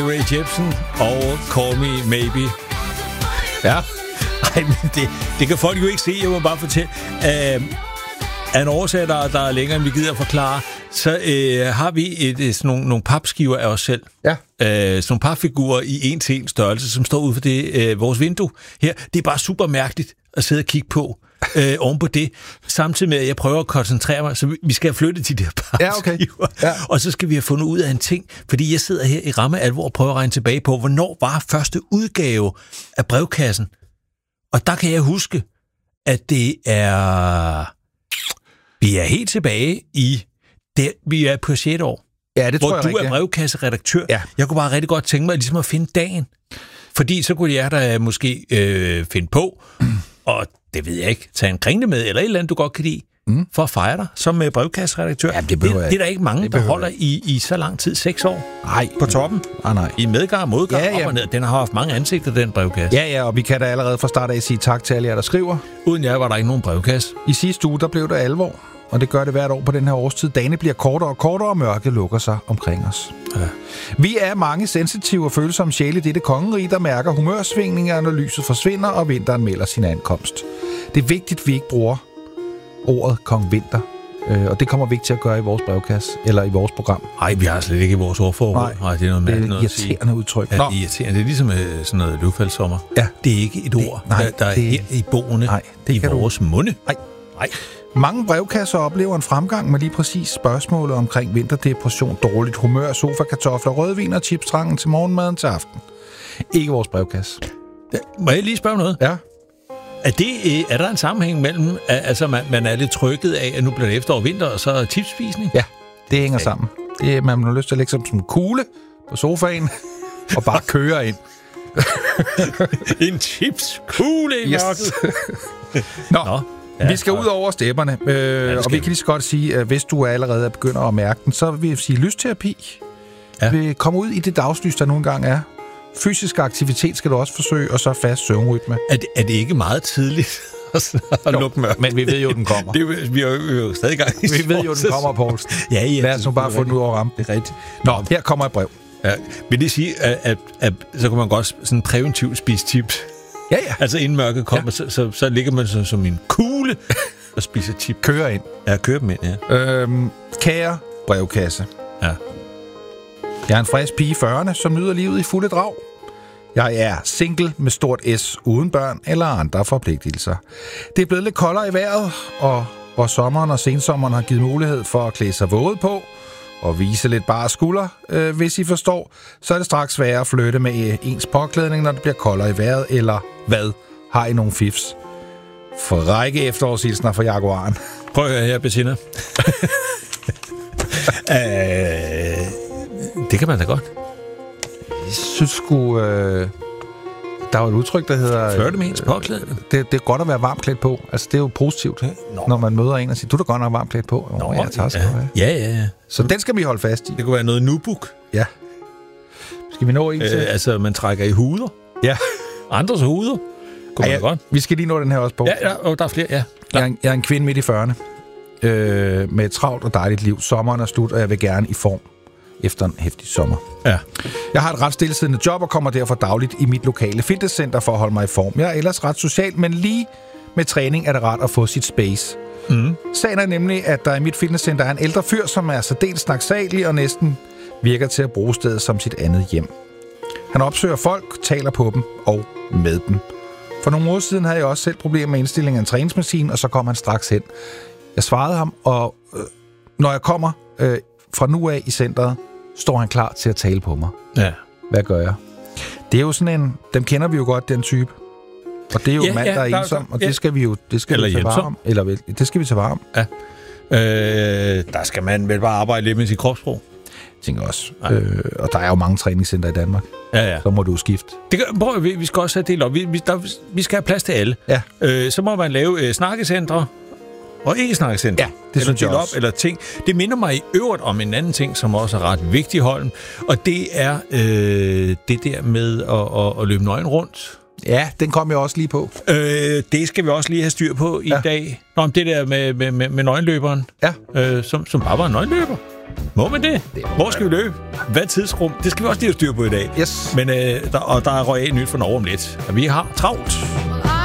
Ray Jepsen og Call Me Maybe. Ja. Ej, men det kan folk jo ikke se. Jeg må bare fortælle. Af en årsag, der er længere, end vi gider at forklare, så har vi sådan nogle papskiver af os selv. Ja. Sådan nogle papfigurer i 1-1 størrelse, som står ude for vores vindue her. Det er bare super mærkeligt at sidde og kigge på oven på det. Samtidig med, at jeg prøver at koncentrere mig, så vi skal have flyttet de der papskiver. Ja, okay. Ja. Og så skal vi have fundet ud af en ting, fordi jeg sidder her i ramme alvor og prøver at regne tilbage på, hvornår var første udgave af brevkassen. Og der kan jeg huske, at det er... Vi er helt tilbage i... Vi er på 6. år. Ja, det tror jeg hvor du er brevkasseredaktør. Ja. Jeg kunne bare rigtig godt tænke mig ligesom at finde dagen. Fordi så kunne jeg da måske finde på, og det ved jeg ikke, tage en kringle med, eller et eller andet, du godt kan lide, for at fejre dig som brevkasseredaktør. Ja, det er der ikke mange, der holder i så lang tid, 6 år. Nej. På toppen. Nej. I medgang og modgang, op og ned. Den har haft mange ansigter, den brevkasse. Ja, og vi kan da allerede fra start af sige tak til alle jer, der skriver. Uden jer var der ikke nogen brevkasse. I sidste uge, der blev det alvor, og det gør det hvert år på den her årstid. Dagene bliver kortere og kortere, og mørket lukker sig omkring os. Ja. Vi er mange sensitive og følsomme sjæle i dette kongerige, der mærker humørsvingninger, når lyset forsvinder, og vinteren melder sin ankomst. Det er vigtigt, at vi ikke bruger ordet Kong Vinter, og det kommer vi ikke til at gøre i vores brevkasse, eller i vores program. Nej, vi har slet ikke i vores ordforråd. Nej, det er noget mærkeligt noget at sige. Irriterende udtryk. Ja, det er irriterende. Det er ligesom sådan noget løvfaldssommer. Ja. Det er ikke et ord, der er her i bogne, i vores munde. Nej. Mange brevkasser oplever en fremgang med lige præcis spørgsmålet omkring vinterdepression, dårligt humør, sofakartofler, rødvin og chipstrangen til morgenmaden til aften. Ikke vores brevkasse. Må jeg lige spørge noget? Ja. Er der en sammenhæng mellem, altså man er lidt trykket af, at nu bliver det efterår og vinter, og så chipsspisning? Ja, det hænger sammen. Man har lyst til at lægge som en kugle på sofaen og bare køre ind. En chipskugle i mørket. Nå. Ja, vi skal ud over stepperne, og vi kan lige så godt sige, at hvis du allerede begynder at mærke den, så vil jeg sige, lysterapi vil komme ud i det dagslys, der nogle gange er. Fysisk aktivitet skal du også forsøge, og så fast søvnrytme. Er det ikke meget tidligt at lukke mørkt? Men vi ved jo, den kommer. Vi er jo stadig gang i Vi ved jo, den kommer, Poulsen. Ja. Lad os nu bare få den ud over rammen. Det er rigtigt. Nå, her kommer et brev. Ja. Vil det sige, at så kan man godt sådan præventivt spise chips? Ja. Altså inden mørket kommer, så ligger man som en kugle og spiser chips. Kører ind. Ja, kører dem ind, ja. Kære brevkasse. Ja. Jeg er en frisk pige i 40'erne, som nyder livet i fulde drag. Jeg er single med stort S, uden børn eller andre forpligtelser. Det er blevet lidt koldere i vejret, og hvor sommeren og sensommeren har givet mulighed for at klæde sig våget på og vise lidt bare skulder, hvis I forstår, så er det straks sværere at flytte med ens påklædning, når det bliver koldere i vejret, eller hvad? Har I nogle fifs? Frække efterårshilsner fra Jaguaren. Prøv at høre her, Bettina. Det kan man da godt. Jeg synes sgu... der er jo et udtryk, der hedder... Flirte med ens påklædning. Det er godt at være varmt klædt på. Altså, det er jo positivt, når man møder en og siger, du er da godt nok varmt klædt på. Nå, ja. Så den skal vi holde fast i. Det kunne være noget nubuk. Ja. Skal vi nå en til? Altså, man trækker i huder. Ja. Andres huder. Kunne man godt. Vi skal lige nå den her også på. Ja, og der er flere, ja. Jeg er en kvinde midt i 40'erne. Med et travlt og dejligt liv. Sommeren er slut, og jeg vil gerne i form efter en heftig sommer. Ja. Jeg har et ret stillesiddende job og kommer derfor dagligt i mit lokale fitnesscenter for at holde mig i form. Jeg er ellers ret social, men lige med træning er det rart at få sit space. Sagen er nemlig, at der i mit fitnesscenter er en ældre fyr, som er særdeles snaksalig og næsten virker til at bruge stedet som sit andet hjem. Han opsøger folk, taler på dem og med dem. For nogle uger siden havde jeg også selv problemer med indstillingen af en træningsmaskine, og så kom han straks hen. Jeg svarede ham, og når jeg kommer fra nu af i centret, står han klar til at tale på mig. Ja. Hvad gør jeg? Det er jo sådan en... Dem kender vi jo godt, den type. Og det er jo mand, der er ensom, og det skal vi jo tage vare om. Eller det skal vi tage vare om. Ja. Der skal man vel bare arbejde lidt med sit kropssprog. Jeg tænker også. Og der er jo mange træningscenter i Danmark. Ja. Så må du skifte. Vi skal også have delt op. Vi skal have plads til alle. Ja. Så må man lave snakkecentre og ikke-snakkecenter. Ja, det synes jeg også. Eller ting. Det minder mig i øvrigt om en anden ting, som også er ret vigtig, Holm. Og det er det der med at løbe nøgen rundt. Ja, den kom jeg også lige på. Det skal vi også lige have styr på i dag. Nå, om det der med nøgenløberen. Ja. Som bare var en nøgenløber. Må man det? Hvor skal vi løbe? Hvad tidsrum? Det skal vi også lige have styr på i dag. Yes. Men der er royal nyt for Norge om lidt. Og vi har travlt.